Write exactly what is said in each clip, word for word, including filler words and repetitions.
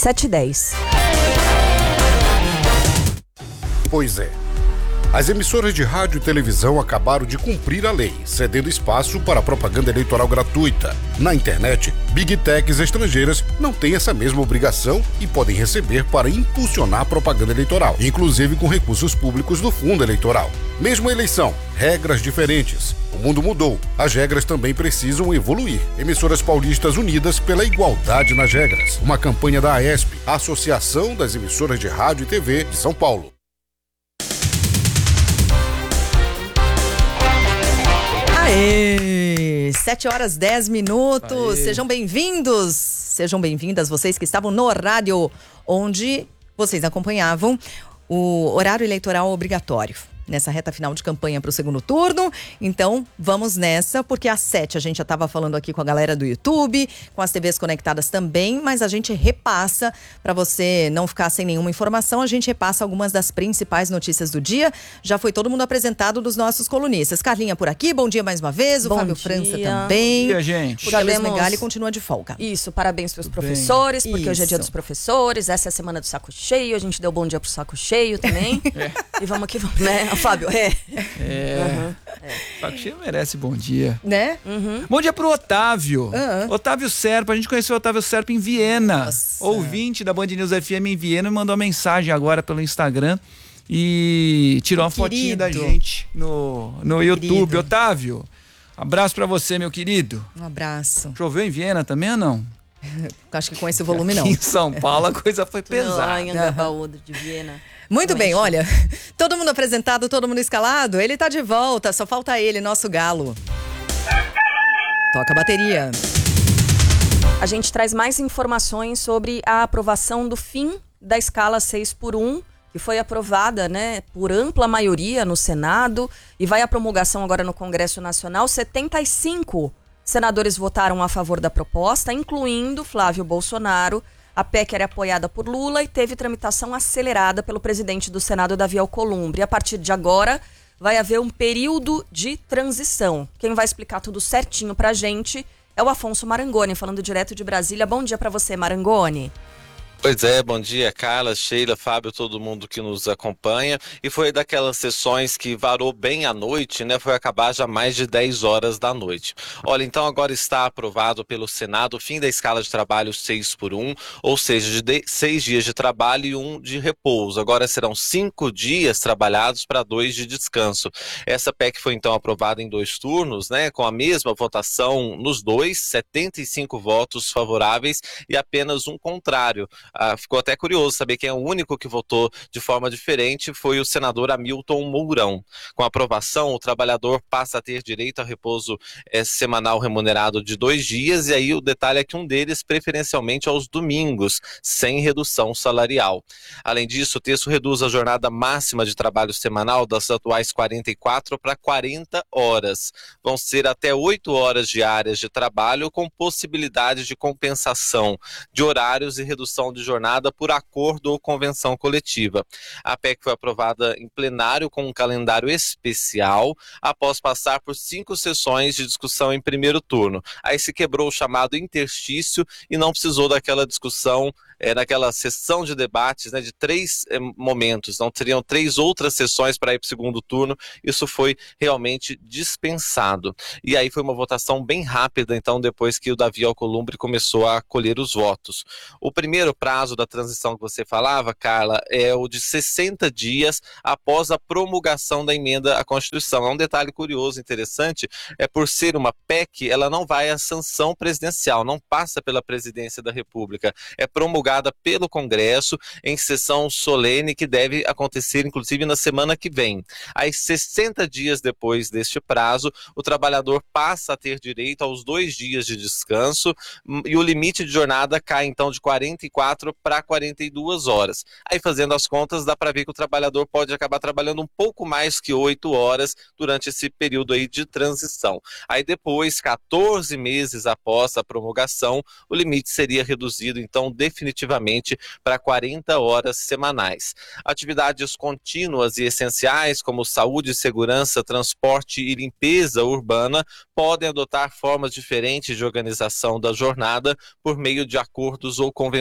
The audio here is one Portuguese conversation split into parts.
sete e dez. Pois é. As emissoras de rádio e televisão acabaram de cumprir a lei, cedendo espaço para propaganda eleitoral gratuita. Na internet, Big Techs estrangeiras não têm essa mesma obrigação e podem receber para impulsionar a propaganda eleitoral, inclusive com recursos públicos do fundo eleitoral. Mesma eleição, regras diferentes. O mundo mudou, as regras também precisam evoluir. Emissoras Paulistas Unidas pela Igualdade nas Regras. Uma campanha da AESP, a Associação das Emissoras de Rádio e T V de São Paulo. Aê! sete horas dez minutos. Aê. Sejam bem-vindos. Sejam bem-vindas vocês que estavam no rádio, onde vocês acompanhavam o horário eleitoral obrigatório nessa reta final de campanha para o segundo turno. Então, vamos nessa, porque às sete a gente já estava falando aqui com a galera do YouTube, com as T Vs conectadas também, mas a gente repassa, para você não ficar sem nenhuma informação, a gente repassa algumas das principais notícias do dia. Já foi todo mundo apresentado dos nossos colunistas. Carlinha por aqui, bom dia mais uma vez, o Bom Fábio dia. França também. Bom dia, gente. O Carlos temos- Megali continua de folga. Isso, parabéns para os Tudo professores, bem. porque hoje é dia Isso. dos professores, essa é a semana do saco cheio, a gente deu bom dia pro saco cheio também. E vamos que vamos, né, Fábio? É. É. Saco cheio merece bom dia. Né? Bom dia pro Otávio. Ah. Otávio Serpa. A gente conheceu o Otávio Serpa em Viena. Nossa. Ouvinte da Band News F M em Viena, me mandou uma mensagem agora pelo Instagram e tirou uma fotinha da Querido. gente no, no YouTube. Querido. Otávio, abraço pra você, meu querido. Um abraço. Choveu em Viena também ou não? Acho que com esse volume não. Aqui em São Paulo a coisa foi Lá pesada. em Angabaú de Viena. Muito Não bem, enche. olha, todo mundo apresentado, todo mundo escalado, ele tá de volta, só falta ele, nosso galo. Toca a bateria. A gente traz mais informações sobre a aprovação do fim da escala seis por um, que foi aprovada, né, por ampla maioria no Senado e vai à promulgação agora no Congresso Nacional. setenta e cinco senadores votaram a favor da proposta, incluindo Flávio Bolsonaro. A P E C era apoiada por Lula e teve tramitação acelerada pelo presidente do Senado, Davi Alcolumbre. A partir de agora, vai haver um período de transição. Quem vai explicar tudo certinho pra gente é o Afonso Marangoni, falando direto de Brasília. Bom dia pra você, Marangoni. Pois é, bom dia, Carla, Sheila, Fábio, todo mundo que nos acompanha. E foi daquelas sessões que varou bem à noite, né? Foi acabar já mais de dez horas da noite. Olha, então agora está aprovado pelo Senado o fim da escala de trabalho seis por um, ou seja, de de- seis dias de trabalho e um de repouso. Agora serão cinco dias trabalhados para dois de descanso. Essa P E C foi então aprovada em dois turnos, né? Com a mesma votação nos dois, setenta e cinco votos favoráveis e apenas um contrário. Ah, ficou até curioso saber quem é o único que votou de forma diferente, foi o senador Hamilton Mourão. Com a aprovação, o trabalhador passa a ter direito a repouso eh, semanal remunerado de dois dias, e aí o detalhe é que um deles preferencialmente aos domingos, sem redução salarial. Além disso, o texto reduz a jornada máxima de trabalho semanal das atuais quarenta e quatro para quarenta horas. Vão ser até oito horas diárias de trabalho, com possibilidade de compensação de horários e redução de jornada por acordo ou convenção coletiva. A P E C foi aprovada em plenário com um calendário especial, após passar por cinco sessões de discussão em primeiro turno. Aí se quebrou o chamado interstício e não precisou daquela discussão, é, naquela sessão de debates, né, de três é, momentos. Não teriam três outras sessões para ir para o segundo turno. Isso foi realmente dispensado. E aí foi uma votação bem rápida, então, depois que o Davi Alcolumbre começou a colher os votos. O primeiro prazo da transição que você falava, Carla, é o de sessenta dias após a promulgação da emenda à Constituição. É um detalhe curioso, interessante, é por ser uma P E C, ela não vai à sanção presidencial, não passa pela presidência da República, é promulgada pelo Congresso em sessão solene que deve acontecer, inclusive, na semana que vem. Aí, sessenta dias depois deste prazo, o trabalhador passa a ter direito aos dois dias de descanso e o limite de jornada cai, então, de quarenta e quatro para quarenta e duas horas. Aí, fazendo as contas, dá para ver que o trabalhador pode acabar trabalhando um pouco mais que oito horas durante esse período aí de transição. Aí depois, quatorze meses após a promulgação, o limite seria reduzido, então, definitivamente para quarenta horas semanais. Atividades contínuas e essenciais, como saúde, segurança, transporte e limpeza urbana, podem adotar formas diferentes de organização da jornada por meio de acordos ou convenções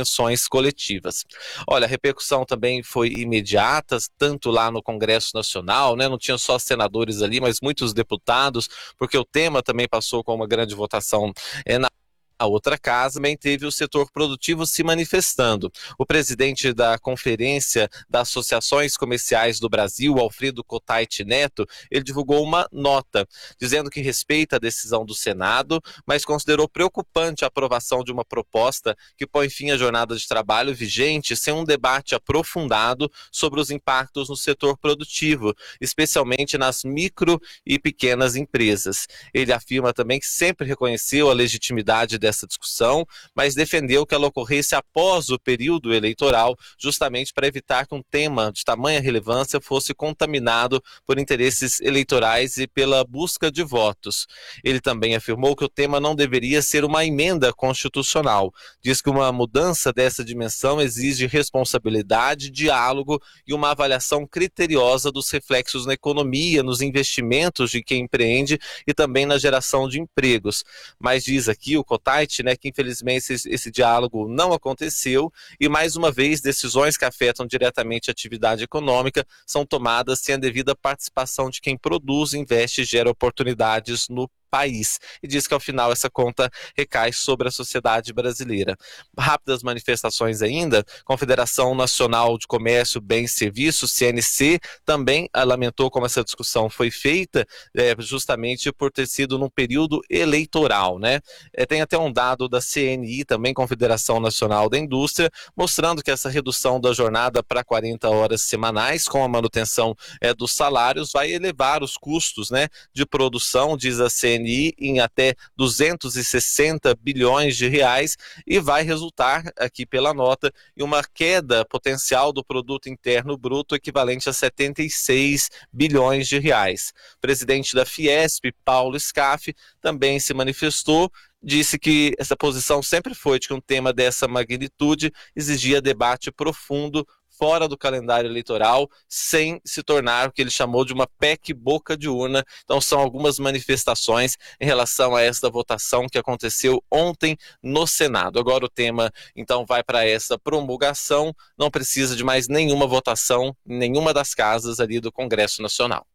eleições coletivas. Olha, a repercussão também foi imediata, tanto lá no Congresso Nacional, né? Não tinha só senadores ali, mas muitos deputados, porque o tema também passou com uma grande votação é, na A outra casa também teve o setor produtivo se manifestando. O presidente da Conferência das Associações Comerciais do Brasil, Alfredo Cotait Neto, ele divulgou uma nota dizendo que respeita a decisão do Senado, mas considerou preocupante a aprovação de uma proposta que põe fim à jornada de trabalho vigente sem um debate aprofundado sobre os impactos no setor produtivo, especialmente nas micro e pequenas empresas. Ele afirma também que sempre reconheceu a legitimidade dessa discussão, mas defendeu que ela ocorresse após o período eleitoral, justamente para evitar que um tema de tamanha relevância fosse contaminado por interesses eleitorais e pela busca de votos. Ele também afirmou que o tema não deveria ser uma emenda constitucional. Diz que uma mudança dessa dimensão exige responsabilidade, diálogo e uma avaliação criteriosa dos reflexos na economia, nos investimentos de quem empreende e também na geração de empregos. Mas diz aqui o Cotait, né, que infelizmente esse, esse diálogo não aconteceu e mais uma vez decisões que afetam diretamente a atividade econômica são tomadas sem a devida participação de quem produz, investe e gera oportunidades no país. E diz que ao final essa conta recai sobre a sociedade brasileira. Rápidas manifestações ainda, Confederação Nacional de Comércio, Bens e Serviços, C N C, também lamentou como essa discussão foi feita, é, justamente por ter sido num período eleitoral, né? É, tem até um dado da C N I, também Confederação Nacional da Indústria, mostrando que essa redução da jornada para quarenta horas semanais, com a manutenção é, dos salários, vai elevar os custos, né, de produção, diz a C N I, em até duzentos e sessenta bilhões de reais e vai resultar, aqui pela nota, em uma queda potencial do produto interno bruto equivalente a setenta e seis bilhões de reais. O presidente da Fiesp, Paulo Scaff, também se manifestou, disse que essa posição sempre foi de que um tema dessa magnitude exigia debate profundo fora do calendário eleitoral, sem se tornar o que ele chamou de uma P E C boca de urna. Então são algumas manifestações em relação a esta votação que aconteceu ontem no Senado. Agora o tema então vai para essa promulgação, não precisa de mais nenhuma votação em nenhuma das casas ali do Congresso Nacional.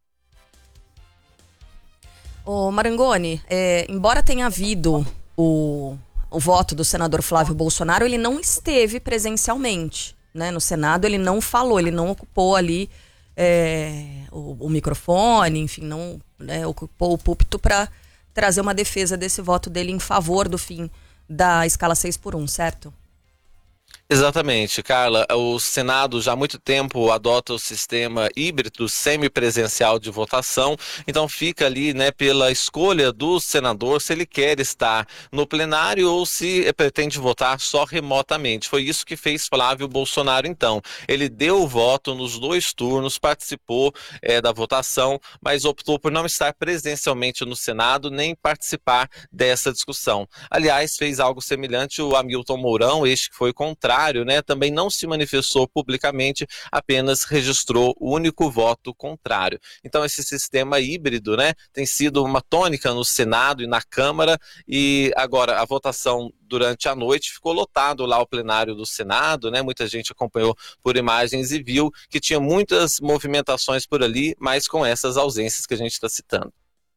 Ô Marangoni, é, embora tenha havido o, o voto do senador Flávio Bolsonaro, ele não esteve presencialmente, né, no Senado. Ele não falou, ele não ocupou ali é, o, o microfone, enfim, não, né, ocupou o púlpito para trazer uma defesa desse voto dele em favor do fim da escala seis por um, certo? Exatamente, Carla. O Senado já há muito tempo adota o sistema híbrido semipresencial de votação, então fica ali, né, pela escolha do senador se ele quer estar no plenário ou se pretende votar só remotamente. Foi isso que fez Flávio Bolsonaro então. Ele deu o voto nos dois turnos, participou é, da votação, mas optou por não estar presencialmente no Senado nem participar dessa discussão. Aliás, fez algo semelhante o Hamilton Mourão, este que foi contrário, né, também não se manifestou publicamente, apenas registrou o único voto contrário. Então esse sistema híbrido, né, tem sido uma tônica no Senado e na Câmara, e agora a votação durante a noite ficou lotado lá o plenário do Senado, né, muita gente acompanhou por imagens e viu que tinha muitas movimentações por ali, mas com essas ausências que a gente está citando.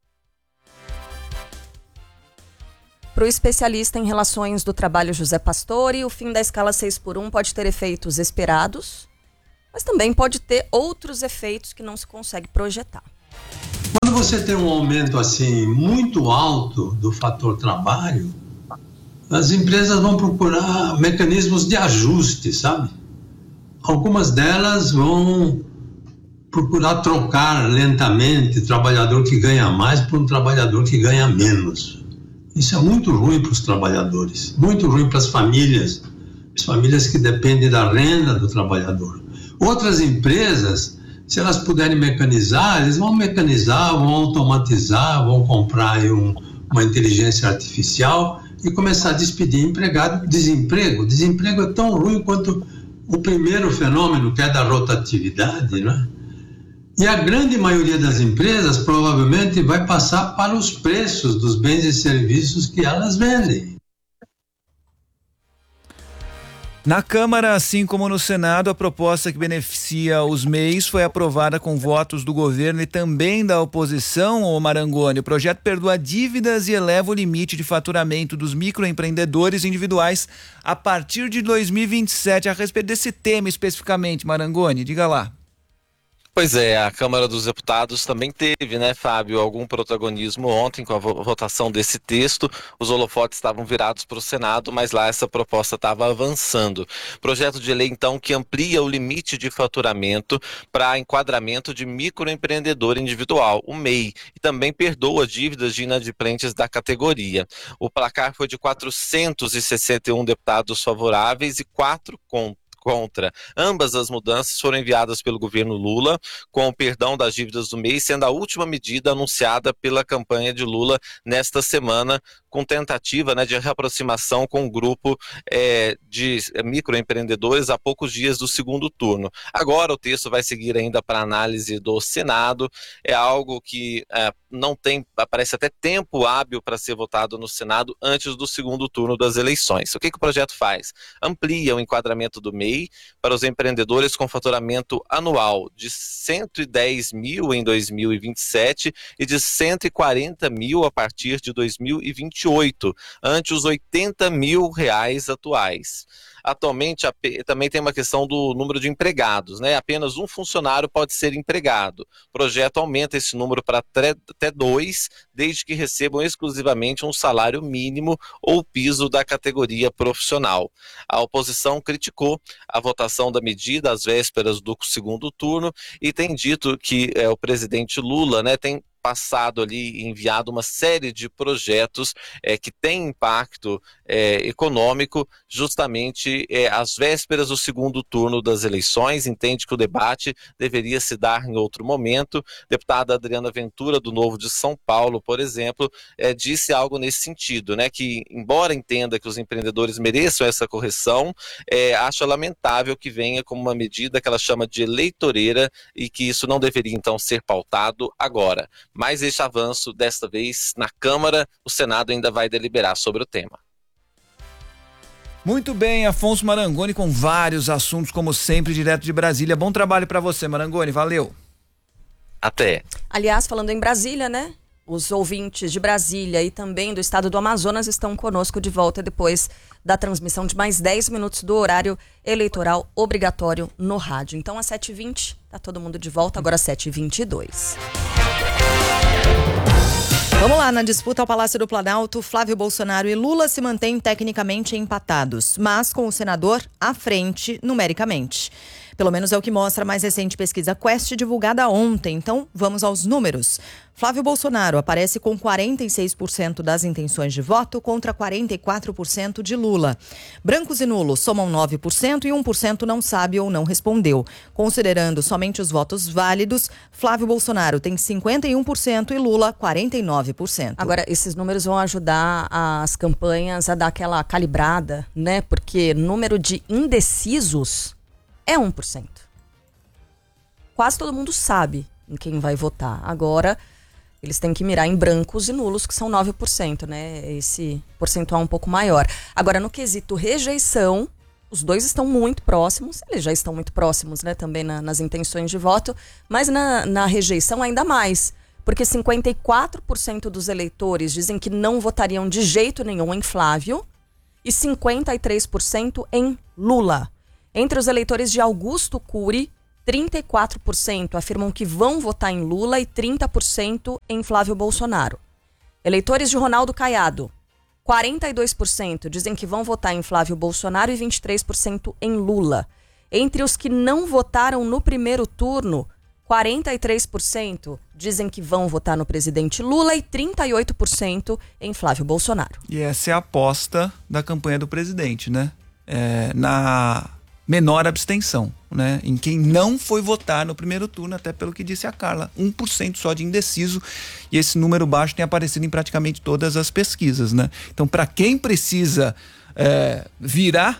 Para o especialista em relações do trabalho José Pastore, o fim da escala seis por um pode ter efeitos esperados, mas também pode ter outros efeitos que não se consegue projetar. Quando você tem um aumento assim muito alto do fator trabalho, as empresas vão procurar mecanismos de ajuste, sabe? Algumas delas vão procurar trocar lentamente o trabalhador que ganha mais por um trabalhador que ganha menos. Isso é muito ruim para os trabalhadores, muito ruim para as famílias, as famílias que dependem da renda do trabalhador. Outras empresas, se elas puderem mecanizar, eles vão mecanizar, vão automatizar, vão comprar aí um, uma inteligência artificial e começar a despedir empregado. Desemprego, desemprego é tão ruim quanto o primeiro fenômeno, que é da rotatividade, né? E a grande maioria das empresas provavelmente vai passar para os preços dos bens e serviços que elas vendem. Na Câmara, assim como no Senado, a proposta que beneficia os M E Is foi aprovada com votos do governo e também da oposição, ô Marangoni. O projeto perdoa dívidas e eleva o limite de faturamento dos microempreendedores individuais a partir de dois mil e vinte e sete. A respeito desse tema especificamente, Marangoni, diga lá. Pois é, a Câmara dos Deputados também teve, né, Fábio, algum protagonismo ontem com a votação desse texto. Os holofotes estavam virados para o Senado, mas lá essa proposta estava avançando. Projeto de lei, então, que amplia o limite de faturamento para enquadramento de microempreendedor individual, o M E I, e também perdoa dívidas de inadimplentes da categoria. O placar foi de quatrocentos e sessenta e um deputados favoráveis e quatro contra. contra. Ambas as mudanças foram enviadas pelo governo Lula, com o perdão das dívidas do M E I, sendo a última medida anunciada pela campanha de Lula nesta semana, com tentativa, né, de reaproximação com o grupo é, de microempreendedores a poucos dias do segundo turno. Agora o texto vai seguir ainda para análise do Senado, é algo que é, não tem, parece até tempo hábil para ser votado no Senado antes do segundo turno das eleições. O que, que o projeto faz? Amplia o enquadramento do M E I para os empreendedores com faturamento anual de cento e dez mil em dois mil e vinte e sete e de cento e quarenta mil a partir de dois mil e vinte e oito, ante os oitenta mil reais atuais. Atualmente a, também tem uma questão do número de empregados, né? Apenas um funcionário pode ser empregado. O projeto aumenta esse número para até dois, desde que recebam exclusivamente um salário mínimo ou piso da categoria profissional. A oposição criticou a votação da medida às vésperas do segundo turno e tem dito que é, o presidente Lula, né, tem passado ali, enviado uma série de projetos é, que têm impacto é, econômico, justamente é, às vésperas do segundo turno das eleições. Entende que o debate deveria se dar em outro momento. Deputada Adriana Ventura, do Novo de São Paulo, por exemplo, é, disse algo nesse sentido, né, que embora entenda que os empreendedores mereçam essa correção, é, acha lamentável que venha como uma medida que ela chama de eleitoreira e que isso não deveria então ser pautado agora. Mas este avanço, desta vez, na Câmara, o Senado ainda vai deliberar sobre o tema. Muito bem, Afonso Marangoni com vários assuntos, como sempre, direto de Brasília. Bom trabalho para você, Marangoni, valeu. Até. Aliás, falando em Brasília, né? Os ouvintes de Brasília e também do estado do Amazonas estão conosco de volta depois da transmissão de mais dez minutos do horário eleitoral obrigatório no rádio. Então, às sete e vinte, tá todo mundo de volta, agora às sete e vinte e dois. Vamos lá, na disputa ao Palácio do Planalto, Flávio Bolsonaro e Lula se mantêm tecnicamente empatados, mas com o senador à frente numericamente. Pelo menos é o que mostra a mais recente pesquisa Quest divulgada ontem. Então, vamos aos números. Flávio Bolsonaro aparece com quarenta e seis por cento das intenções de voto contra quarenta e quatro por cento de Lula. Brancos e nulos somam nove por cento e um por cento não sabe ou não respondeu. Considerando somente os votos válidos, Flávio Bolsonaro tem cinquenta e um por cento e Lula quarenta e nove por cento. Agora, esses números vão ajudar as campanhas a dar aquela calibrada, né? Porque número de indecisos é um por cento. Quase todo mundo sabe em quem vai votar. Agora, eles têm que mirar em brancos e nulos, que são nove por cento, né? Esse percentual um pouco maior. Agora, no quesito rejeição, os dois estão muito próximos. Eles já estão muito próximos, né? Também na, nas intenções de voto. Mas na, na rejeição ainda mais. Porque cinquenta e quatro por cento dos eleitores dizem que não votariam de jeito nenhum em Flávio. E cinquenta e três por cento em Lula. Entre os eleitores de Augusto Cury, trinta e quatro por cento afirmam que vão votar em Lula e trinta por cento em Flávio Bolsonaro. Eleitores de Ronaldo Caiado, quarenta e dois por cento dizem que vão votar em Flávio Bolsonaro e vinte e três por cento em Lula. Entre os que não votaram no primeiro turno, quarenta e três por cento dizem que vão votar no presidente Lula e trinta e oito por cento em Flávio Bolsonaro. E essa é a aposta da campanha do presidente, né? É, na menor abstenção, né? Em quem não foi votar no primeiro turno, até pelo que disse a Carla, um por cento só de indeciso, e esse número baixo tem aparecido em praticamente todas as pesquisas, né? Então, para quem precisa é, virar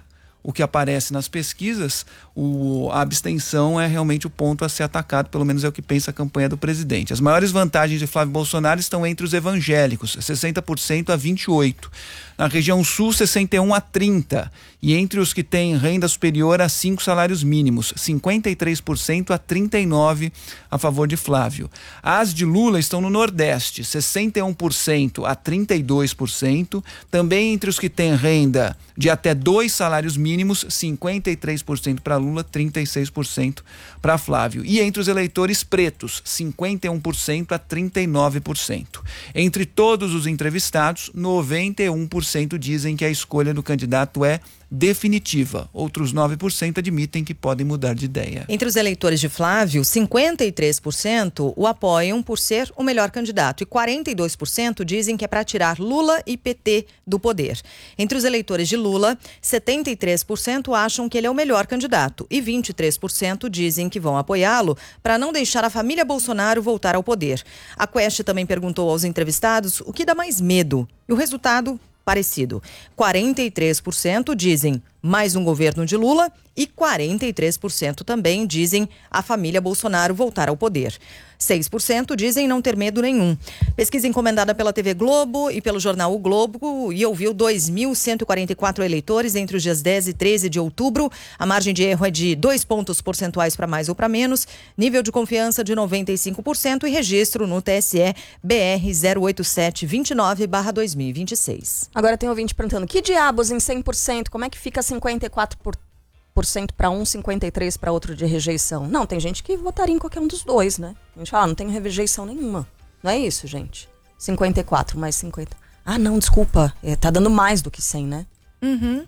o que aparece nas pesquisas, o, a abstenção é realmente o ponto a ser atacado, pelo menos é o que pensa a campanha do presidente. As maiores vantagens de Flávio Bolsonaro estão entre os evangélicos, sessenta por cento a vinte e oito por cento. Na região sul, sessenta e um por cento a trinta por cento. E entre os que têm renda superior a cinco salários mínimos, cinquenta e três por cento a trinta e nove por cento a favor de Flávio. As de Lula estão no Nordeste, sessenta e um por cento a trinta e dois por cento. Também entre os que têm renda de até dois salários mínimos, cinquenta e três por cento para Lula, trinta e seis por cento para Flávio. E entre os eleitores pretos, cinquenta e um por cento a trinta e nove por cento. Entre todos os entrevistados, noventa e um por cento dizem que a escolha do candidato é definitiva. Outros nove por cento admitem que podem mudar de ideia. Entre os eleitores de Flávio, cinquenta e três por cento o apoiam por ser o melhor candidato e quarenta e dois por cento dizem que é para tirar Lula e P T do poder. Entre os eleitores de Lula, setenta e três por cento acham que ele é o melhor candidato e vinte e três por cento dizem que vão apoiá-lo para não deixar a família Bolsonaro voltar ao poder. A Quest também perguntou aos entrevistados o que dá mais medo e o resultado parecido. quarenta e três por cento dizem mais um governo de Lula e quarenta e três por cento também dizem a família Bolsonaro voltar ao poder. seis por cento dizem não ter medo nenhum. Pesquisa encomendada pela T V Globo e pelo jornal O Globo e ouviu dois mil cento e quarenta e quatro eleitores entre os dias dez e treze de outubro. A margem de erro é de dois pontos percentuais para mais ou para menos. Nível de confiança de noventa e cinco por cento e registro no T S E B R zero oito sete dois nove barra dois mil e vinte e seis. Agora tem ouvinte perguntando, que diabos em cem por cento? Como é que fica cinquenta e quatro por cento para um, cinquenta e três por cento para outro de rejeição? Não, tem gente que votaria em qualquer um dos dois, né? A gente fala, ah, não tem rejeição nenhuma. Não é isso, gente. cinquenta e quatro mais cinquenta. Ah, não, desculpa. É, tá dando mais do que cem, né? Uhum.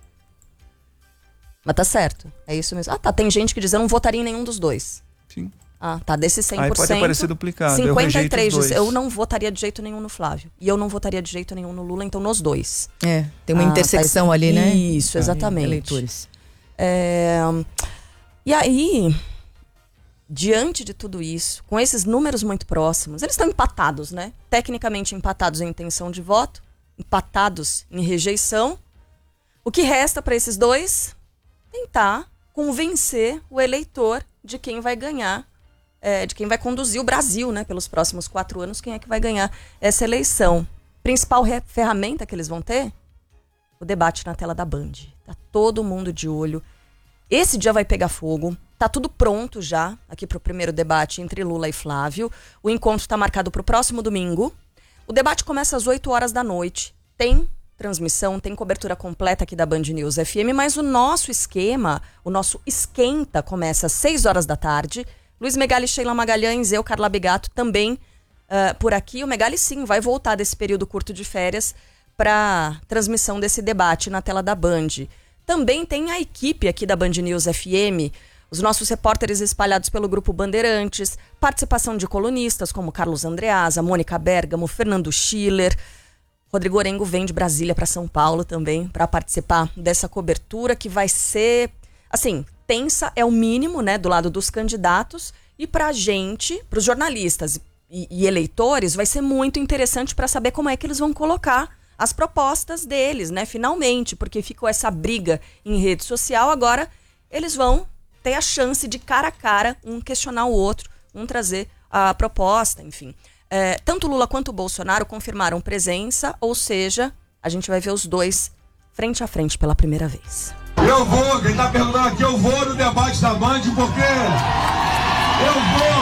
Mas tá certo. É isso mesmo. Ah, tá. Tem gente que diz, eu não votaria em nenhum dos dois. Sim. Ah, tá. Desses cem por cento. Aí pode aparecer duplicado. cinquenta e três eu, diz, eu não votaria de jeito nenhum no Flávio. E eu não votaria de jeito nenhum no Lula, então nos dois. É, tem uma ah, intersecção tá, ali, né? Isso, exatamente. Eleitores. É, e aí, diante de tudo isso, com esses números muito próximos, eles estão empatados, né? Tecnicamente empatados em intenção de voto, empatados em rejeição. O que resta para esses dois? Tentar convencer o eleitor de quem vai ganhar, é, de quem vai conduzir o Brasil, né? Pelos próximos quatro anos, quem é que vai ganhar essa eleição. Principal re- ferramenta que eles vão ter? O debate na tela da Band. Tá todo mundo de olho. Esse dia vai pegar fogo. Tá tudo pronto já aqui para o primeiro debate entre Lula e Flávio. O encontro está marcado para o próximo domingo. O debate começa às oito horas da noite. Tem transmissão, tem cobertura completa aqui da Band News F M, mas o nosso esquema, o nosso esquenta começa às seis horas da tarde. Luiz Megali, Sheila Magalhães, eu, Carla Bigato, também uh, por aqui. O Megali, sim, vai voltar desse período curto de férias para transmissão desse debate na tela da Band. Também tem a equipe aqui da Band News F M, os nossos repórteres espalhados pelo Grupo Bandeirantes, participação de colunistas como Carlos Andreasa, Mônica Bergamo, Fernando Schiller. Rodrigo Orengo vem de Brasília para São Paulo também para participar dessa cobertura que vai ser, assim, tensa é o mínimo, né, do lado dos candidatos, e para a gente, para os jornalistas e, e eleitores, vai ser muito interessante para saber como é que eles vão colocar as propostas deles, né, finalmente, porque ficou essa briga em rede social, agora eles vão ter a chance de cara a cara, um questionar o outro, um trazer a proposta, enfim. É, tanto Lula quanto o Bolsonaro confirmaram presença, ou seja, a gente vai ver os dois frente a frente pela primeira vez. Eu vou, quem tá perguntando aqui, eu vou no debate da Band porque eu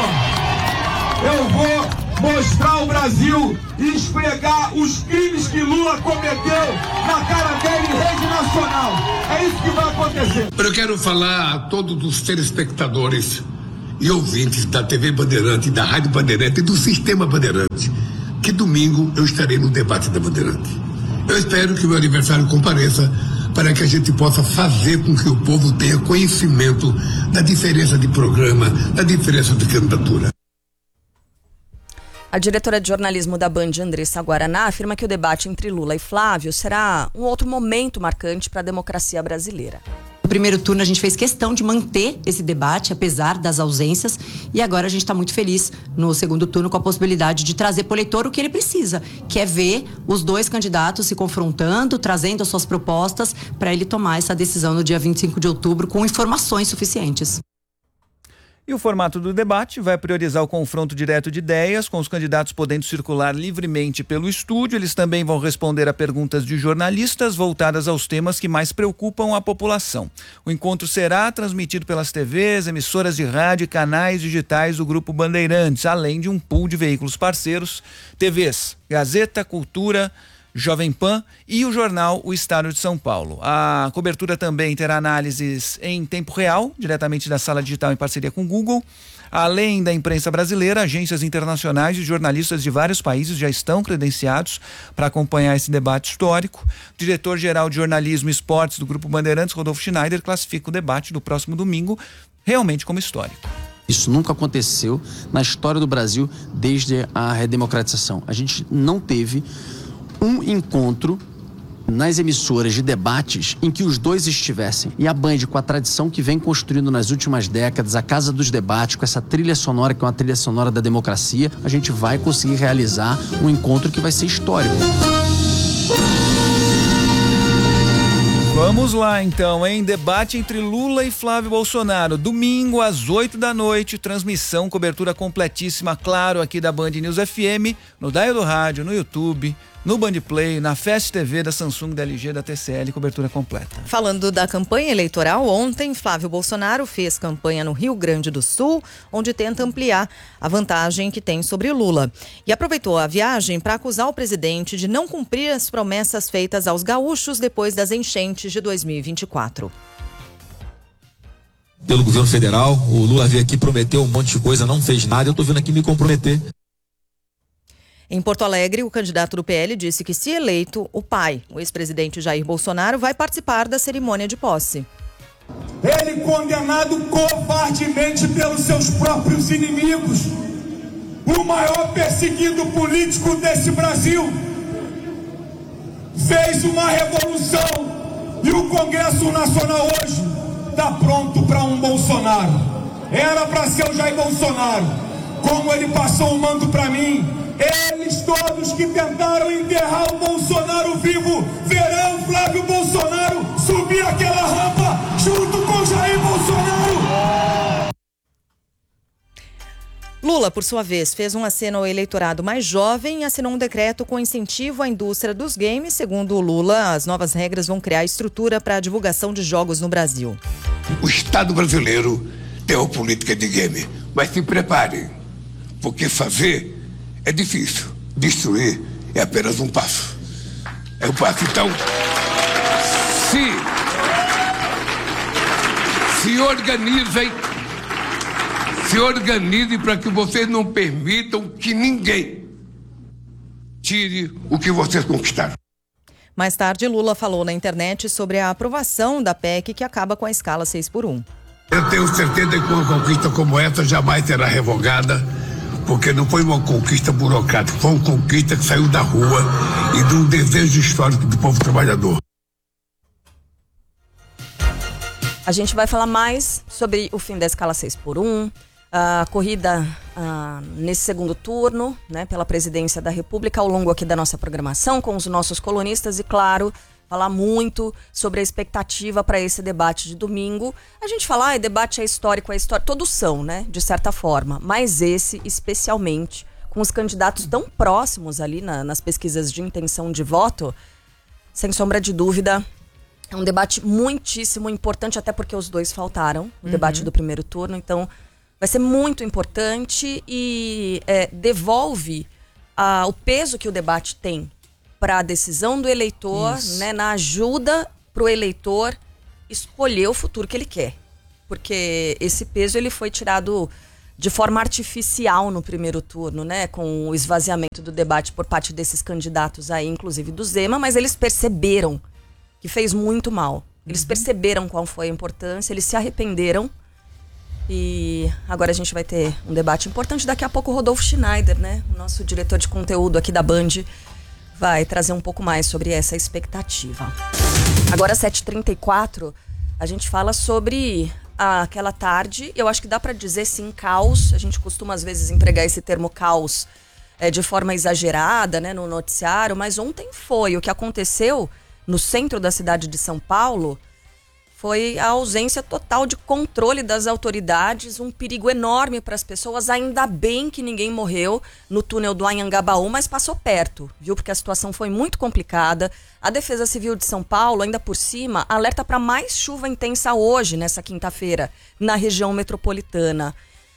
vou, eu vou mostrar o Brasil e esfregar os crimes que Lula cometeu na cara dele em rede nacional. É isso que vai acontecer. Eu quero falar a todos os telespectadores e ouvintes da T V Bandeirante, da Rádio Bandeirante e do Sistema Bandeirante, que domingo eu estarei no debate da Bandeirante. Eu espero que o meu aniversário compareça para que a gente possa fazer com que o povo tenha conhecimento da diferença de programa, da diferença de candidatura. A diretora de jornalismo da Band, Andressa Guaraná, afirma que o debate entre Lula e Flávio será um outro momento marcante para a democracia brasileira. No primeiro turno a gente fez questão de manter esse debate, apesar das ausências, e agora a gente está muito feliz no segundo turno com a possibilidade de trazer para o eleitor o que ele precisa, que é ver os dois candidatos se confrontando, trazendo as suas propostas para ele tomar essa decisão no dia vinte e cinco de outubro com informações suficientes. E o formato do debate vai priorizar o confronto direto de ideias, com os candidatos podendo circular livremente pelo estúdio. Eles também vão responder a perguntas de jornalistas voltadas aos temas que mais preocupam a população. O encontro será transmitido pelas T Vs, emissoras de rádio e canais digitais do Grupo Bandeirantes, além de um pool de veículos parceiros, T Vs, Gazeta, Cultura, Jovem Pan e o jornal O Estado de São Paulo. A cobertura também terá análises em tempo real, diretamente da sala digital em parceria com o Google. Além da imprensa brasileira, agências internacionais e jornalistas de vários países já estão credenciados para acompanhar esse debate histórico. O diretor-geral de jornalismo e esportes do Grupo Bandeirantes, Rodolfo Schneider, classifica o debate do próximo domingo realmente como histórico. Isso nunca aconteceu na história do Brasil desde a redemocratização. A gente não teve um encontro nas emissoras de debates em que os dois estivessem. E a Band, com a tradição que vem construindo nas últimas décadas, a Casa dos Debates, com essa trilha sonora que é uma trilha sonora da democracia, a gente vai conseguir realizar um encontro que vai ser histórico. Vamos lá então, hein? Debate entre Lula e Flávio Bolsonaro. Domingo às oito da noite, transmissão, cobertura completíssima, claro, aqui da Band News F M, no Dial do Rádio, no YouTube, no Bandplay, na Fast T V da Samsung, da L G, da T C L, cobertura completa. Falando da campanha eleitoral, ontem Flávio Bolsonaro fez campanha no Rio Grande do Sul, onde tenta ampliar a vantagem que tem sobre Lula. E aproveitou a viagem para acusar o presidente de não cumprir as promessas feitas aos gaúchos depois das enchentes de dois mil e vinte e quatro. Pelo governo federal, o Lula veio aqui, prometeu um monte de coisa, não fez nada, eu tô vindo aqui me comprometer. Em Porto Alegre, o candidato do P L disse que, se eleito, o pai, o ex-presidente Jair Bolsonaro, vai participar da cerimônia de posse. Ele, condenado covardemente pelos seus próprios inimigos, o maior perseguido político desse Brasil, fez uma revolução e o Congresso Nacional hoje está pronto para um Bolsonaro. Era para ser o Jair Bolsonaro. Como ele passou o manto para mim, eles todos que tentaram enterrar o Bolsonaro vivo verão Flávio Bolsonaro subir aquela rampa junto com Jair Bolsonaro. Lula, por sua vez, fez um aceno ao eleitorado mais jovem e assinou um decreto com incentivo à indústria dos games. Segundo o Lula, as novas regras vão criar estrutura para a divulgação de jogos no Brasil. O Estado brasileiro tem uma política de game, mas se preparem, porque fazer é difícil, destruir é apenas um passo. É um passo. Então, se, se organizem, se organizem para que vocês não permitam que ninguém tire o que vocês conquistaram. Mais tarde, Lula falou na internet sobre a aprovação da P E C que acaba com a escala seis por um. Eu tenho certeza que uma conquista como essa jamais será revogada, porque não foi uma conquista burocrática, foi uma conquista que saiu da rua e de um desejo histórico do povo trabalhador. A gente vai falar mais sobre o fim da escala seis por um, a corrida uh, nesse segundo turno, né, pela presidência da República, ao longo aqui da nossa programação, com os nossos colunistas e, claro, falar muito sobre a expectativa para esse debate de domingo. A gente fala, ah, debate é histórico, é histórico. Todos são, né? De certa forma. Mas esse, especialmente, com os candidatos tão próximos ali na, nas pesquisas de intenção de voto, sem sombra de dúvida, é um debate muitíssimo importante, até porque os dois faltaram no uhum. debate do primeiro turno. Então, vai ser muito importante e é, devolve ah, o peso que o debate tem para a decisão do eleitor, né, na ajuda para o eleitor escolher o futuro que ele quer. Porque esse peso ele foi tirado de forma artificial no primeiro turno, né, com o esvaziamento do debate por parte desses candidatos aí, inclusive do Zema, mas eles perceberam que fez muito mal. Eles uhum. perceberam qual foi a importância, eles se arrependeram. E agora a gente vai ter um debate importante. Daqui a pouco o Rodolfo Schneider, né, o nosso diretor de conteúdo aqui da Band, vai trazer um pouco mais sobre essa expectativa. Agora, sete e trinta e quatro, a gente fala sobre a, aquela tarde, eu acho que dá para dizer sim, caos. A gente costuma às vezes empregar esse termo caos é, de forma exagerada, né, no noticiário, mas ontem foi. O que aconteceu no centro da cidade de São Paulo foi a ausência total de controle das autoridades, um perigo enorme para as pessoas. Ainda bem que ninguém morreu no túnel do Anhangabaú, mas passou perto, viu? Porque a situação foi muito complicada. A Defesa Civil de São Paulo, ainda por cima, alerta para mais chuva intensa hoje, nessa quinta-feira, na região metropolitana.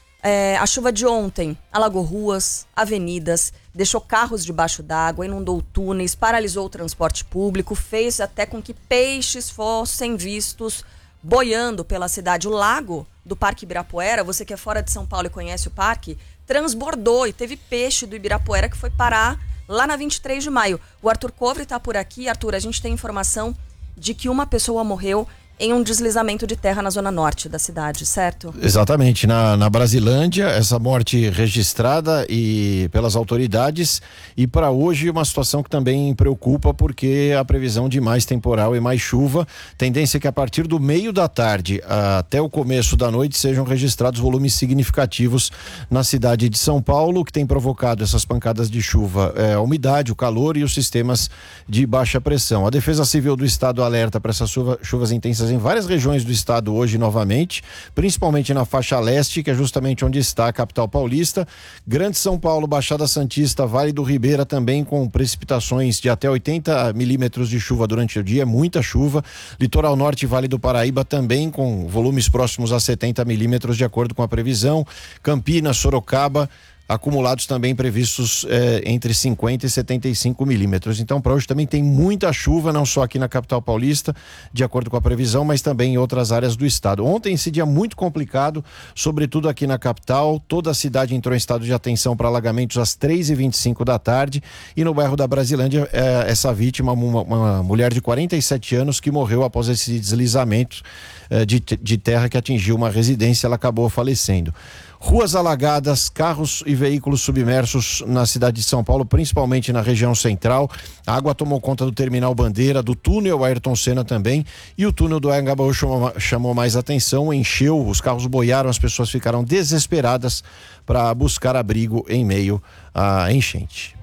É, a chuva de ontem alagou ruas, avenidas, deixou carros debaixo d'água, inundou túneis, paralisou o transporte público, fez até com que peixes fossem vistos boiando pela cidade. O lago do Parque Ibirapuera, você que é fora de São Paulo e conhece o parque, transbordou e teve peixe do Ibirapuera que foi parar lá na vinte e três de maio. O Arthur Covre está por aqui. Arthur, a gente tem informação de que uma pessoa morreu em um deslizamento de terra na zona norte da cidade, certo? Exatamente, na, na Brasilândia, essa morte registrada e pelas autoridades, e para hoje uma situação que também preocupa porque a previsão de mais temporal e mais chuva, tendência é que a partir do meio da tarde até o começo da noite sejam registrados volumes significativos na cidade de São Paulo. O que tem provocado essas pancadas de chuva é a umidade, o calor e os sistemas de baixa pressão. A Defesa Civil do Estado alerta para essas chuva, chuvas intensas em várias regiões do estado hoje novamente, principalmente na faixa leste, que é justamente onde está a capital paulista. Grande São Paulo, Baixada Santista, Vale do Ribeira também com precipitações de até oitenta milímetros de chuva durante o dia, muita chuva. Litoral Norte e Vale do Paraíba também com volumes próximos a setenta milímetros de acordo com a previsão. Campinas, Sorocaba, acumulados também previstos eh, entre cinquenta e setenta e cinco milímetros. Então, para hoje também tem muita chuva, não só aqui na capital paulista, de acordo com a previsão, mas também em outras áreas do estado. Ontem, esse dia muito complicado, sobretudo aqui na capital. Toda a cidade entrou em estado de atenção para alagamentos às três e vinte e cinco da tarde. E no bairro da Brasilândia, eh, essa vítima, uma, uma mulher de quarenta e sete anos, que morreu após esse deslizamento eh, de, de terra que atingiu uma residência, ela acabou falecendo. Ruas alagadas, carros e veículos submersos na cidade de São Paulo, principalmente na região central. A água tomou conta do terminal Bandeira, do túnel Ayrton Senna também, e o túnel do Anhangabaú chamou, chamou mais atenção, encheu, os carros boiaram, as pessoas ficaram desesperadas para buscar abrigo em meio à enchente.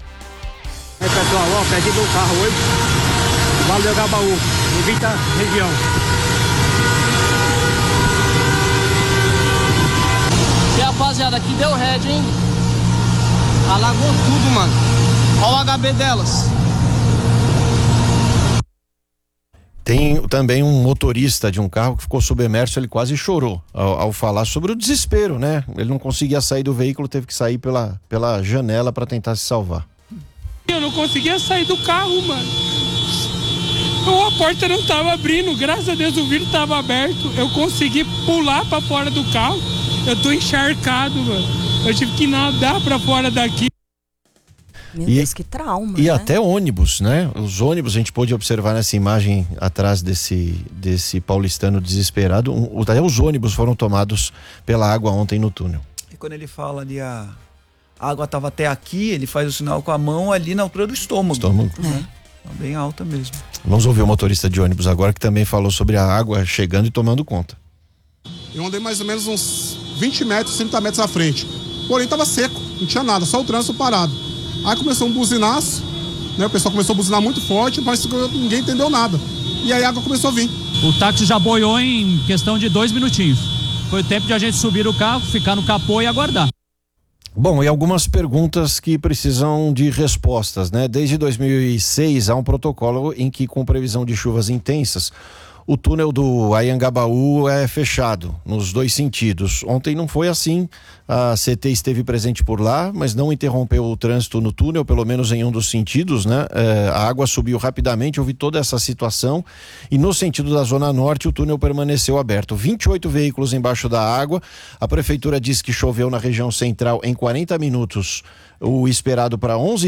É, pessoal, ó, perdi meu carro hoje, Vale do Anhangabaú, evita região. Rapaziada, aqui deu red, hein? Alagou tudo, mano. Olha o H B delas. Tem também um motorista de um carro que ficou submerso, ele quase chorou ao, ao falar sobre o desespero, né? Ele não conseguia sair do veículo, teve que sair pela, pela janela para tentar se salvar. Eu não conseguia sair do carro, mano. Então, a porta não tava abrindo, graças a Deus o vidro tava aberto. Eu consegui pular para fora do carro. Eu tô encharcado, mano. Eu tive que nadar pra fora daqui. Meu e, Deus, que trauma, E né? até ônibus, né? Os ônibus, a gente pôde observar nessa imagem atrás desse, desse paulistano desesperado. Um, até os ônibus foram tomados pela água ontem no túnel. E quando ele fala ali, a, a água tava até aqui, ele faz o sinal com a mão ali na altura do estômago. Estômago. Né? Tá bem alta mesmo. Vamos ouvir o motorista de ônibus agora, que também falou sobre a água chegando e tomando conta. Eu andei mais ou menos uns vinte metros, trinta metros à frente. Porém, estava seco, não tinha nada, só o trânsito parado. Aí começou um buzinaço, né? O pessoal começou a buzinar muito forte, mas ninguém entendeu nada. E aí a água começou a vir. O táxi já boiou em questão de dois minutinhos. Foi o tempo de a gente subir o carro, ficar no capô e aguardar. Bom, e algumas perguntas que precisam de respostas, né? Desde dois mil e seis há um protocolo em que, com previsão de chuvas intensas, o túnel do Anhangabaú é fechado nos dois sentidos. Ontem não foi assim, a C T esteve presente por lá, mas não interrompeu o trânsito no túnel, pelo menos em um dos sentidos, né? É, a água subiu rapidamente, houve toda essa situação, e no sentido da Zona Norte o túnel permaneceu aberto. vinte e oito veículos embaixo da água. A prefeitura diz que choveu na região central em quarenta minutos, o esperado para onze